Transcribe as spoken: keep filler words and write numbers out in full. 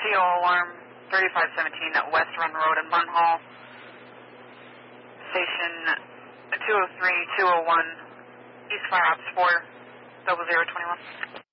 C O alarm thirty-five seventeen at West Run Road in Munn Hall. Station two oh three two oh one, East Fire Ops four, double zero twenty-one.